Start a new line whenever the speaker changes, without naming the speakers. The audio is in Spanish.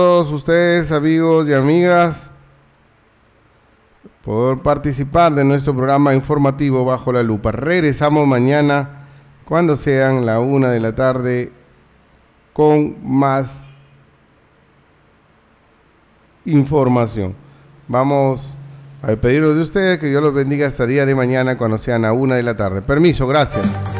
todos ustedes, amigos y amigas, por participar de nuestro programa informativo Bajo la Lupa. Regresamos mañana cuando sean la 1 de la tarde con más información. Vamos a despedirnos de ustedes, que Dios los bendiga hasta el día de mañana cuando sean la 1 de la tarde. Permiso, gracias.